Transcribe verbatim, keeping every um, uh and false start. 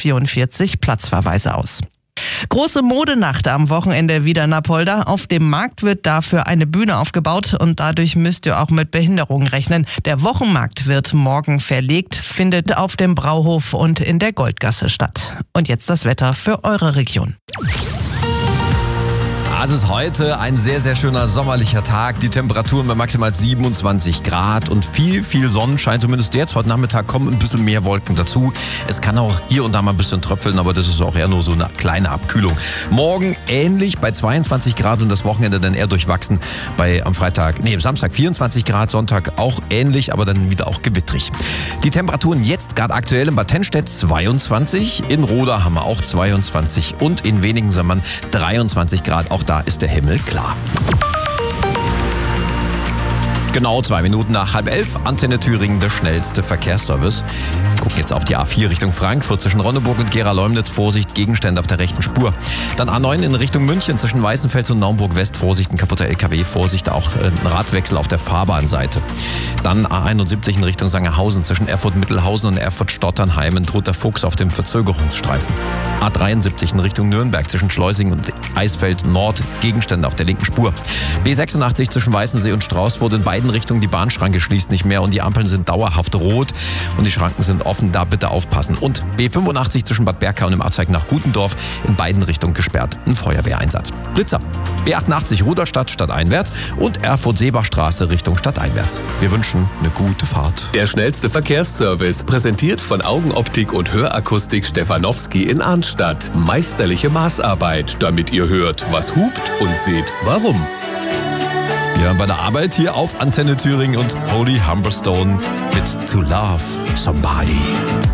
vierundvierzig Platzverweise aus. Große Modenacht am Wochenende wieder in Apolda. Auf dem Markt wird dafür eine Bühne aufgebaut und dadurch müsst ihr auch mit Behinderungen rechnen. Der Wochenmarkt wird morgen verlegt, findet auf dem Brauhof und in der Goldgasse statt. Und jetzt das Wetter für eure Region. Es ist heute ein sehr, sehr schöner sommerlicher Tag. Die Temperaturen bei maximal siebenundzwanzig Grad und viel, viel Sonnenschein. Zumindest jetzt. Heute Nachmittag kommen ein bisschen mehr Wolken dazu. Es kann auch hier und da mal ein bisschen tröpfeln, aber das ist auch eher nur so eine kleine Abkühlung. Morgen ähnlich bei zweiundzwanzig Grad und das Wochenende dann eher durchwachsen. Bei am Freitag, nee, Samstag vierundzwanzig Grad, Sonntag auch ähnlich, aber dann wieder auch gewittrig. Die Temperaturen jetzt gerade aktuell in Bad Tennstedt zweiundzwanzig, in Roda haben wir auch zweiundzwanzig und in wenigen Sommern dreiundzwanzig Grad. Auch da ist der Himmel klar. Genau zwei Minuten nach halb elf, Antenne Thüringen, der schnellste Verkehrsservice. Gucken jetzt auf die A vier Richtung Frankfurt zwischen Ronneburg und Gera-Leumnitz. Vorsicht, Gegenstände auf der rechten Spur. Dann A neun in Richtung München zwischen Weißenfels und Naumburg-West. Vorsicht, ein kaputter L K W. Vorsicht, auch ein Radwechsel auf der Fahrbahnseite. Dann A einundsiebzig in Richtung Sangerhausen zwischen Erfurt-Mittelhausen und Erfurt-Stotternheim. Ein toter Fuchs auf dem Verzögerungsstreifen. A dreiundsiebzig in Richtung Nürnberg zwischen Schleusing und Eisfeld Nord. Gegenstände auf der linken Spur. B sechsundachtzig zwischen Weißensee und Straußfurt. In beiden Richtungen die Bahnschranke schließt nicht mehr und die Ampeln sind dauerhaft rot und die Schranken sind offen. Da bitte aufpassen. Und B fünfundachtzig zwischen Bad Berka und dem Abzweig nach Gutendorf in beiden Richtungen gesperrt. Ein Feuerwehreinsatz. Blitzer. B achtundachtzig Rudolstadt stadteinwärts und Erfurt-Seebachstraße Richtung stadteinwärts. Wir wünschen eine gute Fahrt. Der schnellste Verkehrsservice, präsentiert von Augenoptik und Hörakustik Stefanowski in Arnstadt. Meisterliche Maßarbeit, damit ihr hört, was hupt und seht, warum. Ja, bei der Arbeit hier auf Antenne Thüringen und Holy Humberstone mit To Love Somebody.